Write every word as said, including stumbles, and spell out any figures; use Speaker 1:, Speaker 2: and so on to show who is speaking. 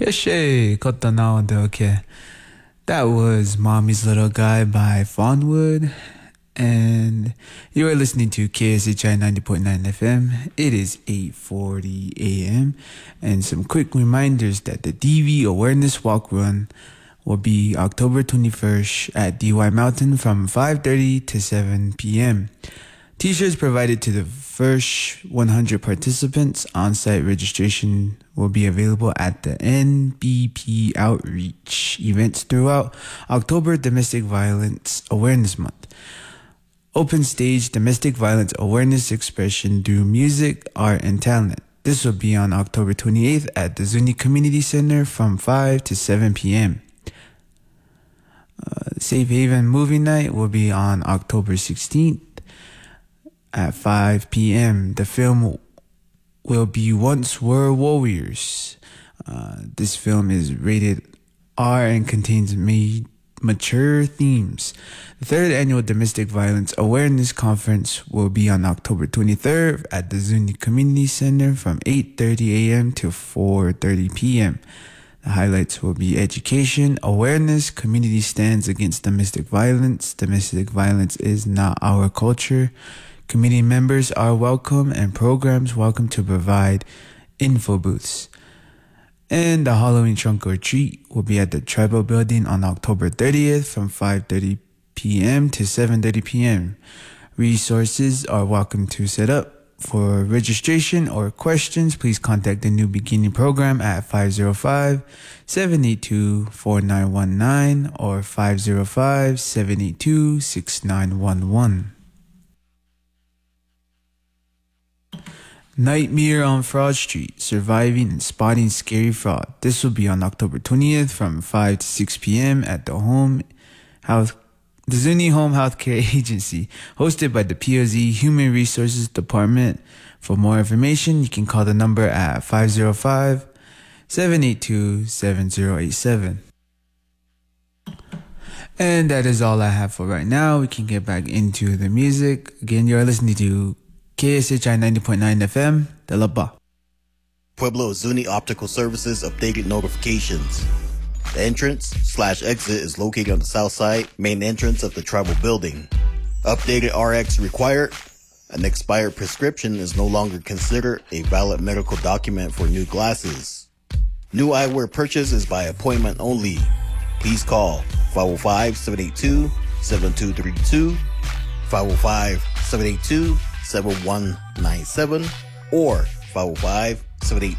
Speaker 1: Keshe Kotanao okay. That was Mommy's Little Guy by Fawnwood. And you are listening to K S H I ninety point nine F M. It is eight forty a.m. And some quick reminders that the D V Awareness Walk Run will be October twenty-first at D Y Mountain from five thirty to seven p.m. T-shirts provided to the first one hundred participants. On-site registration will be available at the N B P Outreach events throughout October Domestic Violence Awareness Month. Open stage domestic violence awareness expression through music, art, and talent. This will be on October twenty-eighth at the Zuni Community Center from five to seven p.m. Uh, Safe Haven Movie Night will be on October sixteenth at five p.m. The film will be Once Were Warriors. Uh, this film is rated R and contains ma- mature themes. The third annual Domestic Violence Awareness Conference will be on October twenty-third at the Zuni Community Center from eight thirty a.m. to four thirty p.m. The highlights will be education, awareness, community stands against domestic violence. Domestic violence is not our culture. Community members are welcome and programs welcome to provide info booths. And the Halloween trunk or treat will be at the Tribal Building on October thirtieth from five thirty p.m. to seven thirty p.m. Resources are welcome to set up. For registration or questions, please contact the New Beginning program at five oh five, seven eight two, four nine one nine or five oh five, seven eight two, six nine one one. Nightmare on Fraud Street, Surviving and Spotting Scary Fraud. This will be on October twentieth from five to six p.m. at the Home Health, the Zuni Home Healthcare Agency, hosted by the P O Z Human Resources Department. For more information, you can call the number at five oh five, seven eight two, seven oh eight seven. And that is all I have for right now. We can get back into the music. Again, you're listening to K S H I ninety point nine F M, The Laba.
Speaker 2: Pueblo Zuni Optical Services updated notifications. The entrance slash exit is located on the south side, main entrance of the tribal building. Updated R X required. An expired prescription is no longer considered a valid medical document for new glasses. New eyewear purchase is by appointment only. Please call five oh five, seven eight two, seven two three two, five oh five, seven eight two, seven one nine seven, or five oh five, seven eight